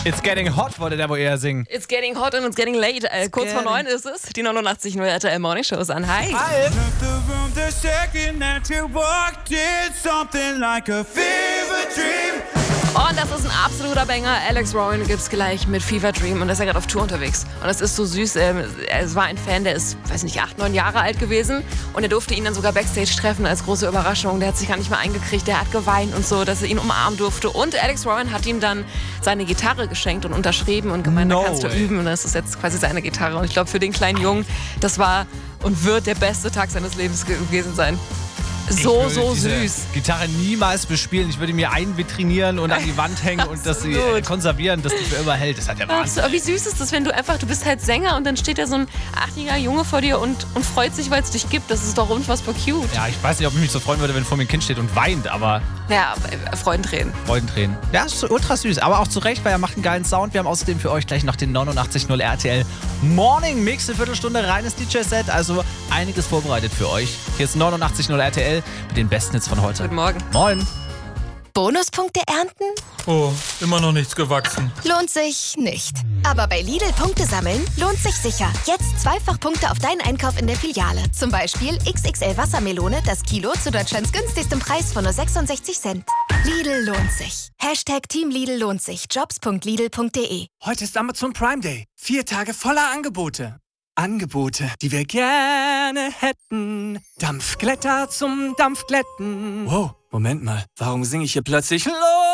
It's getting hot, wollte der wohl eher singen. It's getting hot and it's getting late. Kurz vor 9 ist es. Die 89.0 RTL Morning Show ist an. Hi. Hi. Und das ist ein absoluter Banger. Alex Rowan gibt's gleich mit Fever Dream und er ist ja gerade auf Tour unterwegs. Und das ist so süß. Es war ein Fan, der ist, 8, 9 Jahre alt gewesen und er durfte ihn dann sogar Backstage treffen als große Überraschung. Der hat sich gar nicht mehr eingekriegt, der hat geweint und so, dass er ihn umarmen durfte. Und Alex Rowan hat ihm dann seine Gitarre geschenkt und unterschrieben und gemeint, da kannst du üben. Und das ist jetzt quasi seine Gitarre. Und ich glaube, für den kleinen Jungen, das war und wird der beste Tag seines Lebens gewesen sein. So süß. Gitarre niemals bespielen. Ich würde mir einvitrinieren und an die Wand hängen und das sie konservieren, dass die für immer hält. Das hat der Wahnsinn. Aber wie süß ist das, wenn du bist halt Sänger und dann steht da so ein 8-jähriger Junge vor dir und freut sich, weil es dich gibt. Das ist doch unfassbar cute. Ja, ich weiß nicht, ob ich mich so freuen würde, wenn vor mir ein Kind steht und weint, aber... Ja, Freudentränen. Freudentränen. Ja, ist ultra süß, aber auch zu Recht, weil er macht einen geilen Sound. Wir haben außerdem für euch gleich noch den 89.0 RTL Morning Mix, eine Viertelstunde reines DJ-Set, also einiges vorbereitet für euch. Hier ist 89.0 RTL mit den besten Hits von heute. Guten Morgen. Moin. Bonuspunkte ernten? Oh, immer noch nichts gewachsen. Lohnt sich nicht. Aber bei Lidl Punkte sammeln lohnt sich sicher. Jetzt zweifach Punkte auf deinen Einkauf in der Filiale. Zum Beispiel XXL Wassermelone, das Kilo zu Deutschlands günstigstem Preis von nur 66 Cent. Lidl lohnt sich. Team Lidl lohnt sich. Jobs.lidl.de. Heute ist Amazon Prime Day. 4 Tage voller Angebote. Angebote, die wir gerne hätten. Dampfglätter zum Dampfglätten. Wow, Moment mal. Warum singe ich hier plötzlich